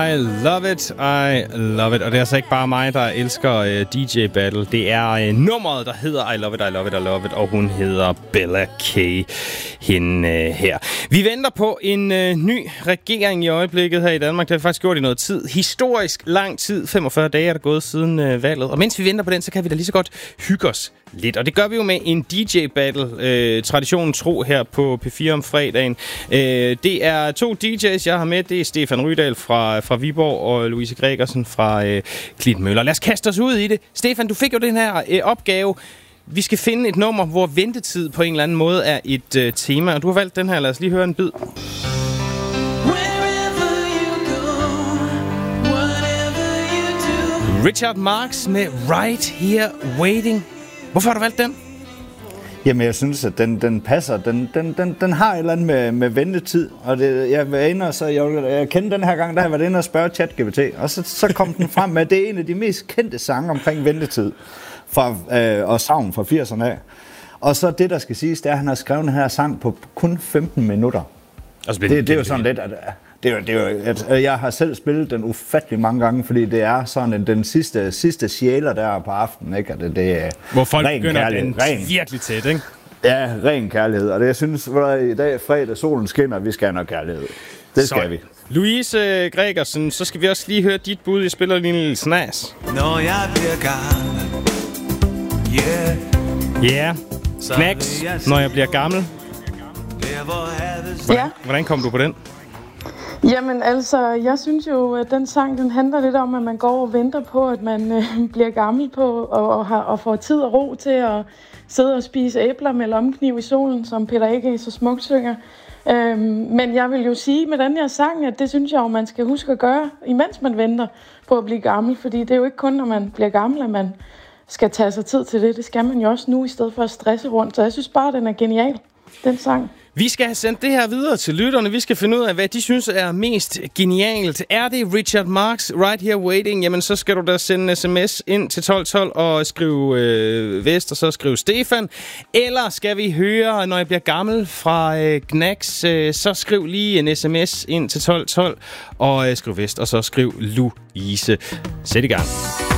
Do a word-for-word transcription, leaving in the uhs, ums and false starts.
I love it, I love it. Og det er altså ikke bare mig, der elsker uh, D J Battle. Det er uh, nummeret, der hedder I love it, I love it, I love it. Og hun hedder Bella K. Hende uh, her. Vi venter på en uh, ny regering i øjeblikket her i Danmark. Det har vi faktisk gjort i noget tid. Historisk lang tid. femogfyrre dage er der gået siden uh, valget. Og mens vi venter på den, så kan vi da lige så godt hygge os lidt. Og det gør vi jo med en D J Battle. Uh, traditionen tro her på P fire om fredagen. Uh, det er to D J's, jeg har med. Det er Stefan Rydahl fra fra Viborg og Louise Gregersen fra øh, Klitmøller. Lad os kaste os ud i det. Stefan, du fik jo den her øh, opgave. Vi skal finde et nummer, hvor ventetid på en eller anden måde er et øh, tema, og du har valgt den her. Lad os lige høre en bid. Richard Marx med Right Here Waiting. Hvorfor har du valgt den? Jamen, jeg synes, at den, den passer. Den, den, den, den har et eller andet med, med ventetid. Og det, jeg var inde og så jeg, jeg kendte den her gang, der jeg var inde og spørge ChatGPT. Og så, så kom den frem med, at det er en af de mest kendte sange omkring ventetid. Fra, øh, og savn fra firserne af. Og så det, der skal siges, det er, at han har skrevet den her sang på kun femten minutter. Altså, det, det, det er jo sådan lidt... At, Det er, det er jo, at jeg har selv spillet den ufattelig mange gange, fordi det er sådan en, den sidste, sidste sjæler der på aftenen, ikke? Og det, det er hvor folk begynder den virkelig tæt, ikke? Ja, ren kærlighed. Og det, jeg synes, at i dag fredag, solen skinner, vi skal have noget kærlighed. Det skal så, vi. Louise Gregersen, så skal vi også lige høre dit bud. Jeg spiller lige en lille snas. Når jeg bliver gammel, yeah. Ja, yeah. Knacks, når jeg bliver gammel. Hvordan, ja. hvordan kom du på den? Jamen altså, jeg synes jo, at den sang, den handler lidt om, at man går og venter på, at man øh, bliver gammel på, og, og, har, og får tid og ro til at sidde og spise æbler med lomkniv i solen, som Peter A G så smukt synger. Øhm, men jeg vil jo sige med den her sang, at det synes jeg jo, man skal huske at gøre, imens man venter på at blive gammel. Fordi det er jo ikke kun, når man bliver gammel, at man skal tage sig tid til det. Det skal man jo også nu, i stedet for at stresse rundt. Så jeg synes bare, at den er genial, den sang. Vi skal have sendt det her videre til lytterne. Vi skal finde ud af, hvad de synes er mest genialt. Er det Richard Marx, Right Here Waiting? Jamen, så skal du da sende en sms ind til tolv tolv og skrive øh, Vest, og så skrive Stefan. Eller skal vi høre, når jeg bliver gammel fra øh, Knacks, øh, så skriv lige en sms ind til tolv tolv og øh, skriv Vest, og så skriv Louise. Sæt i gang.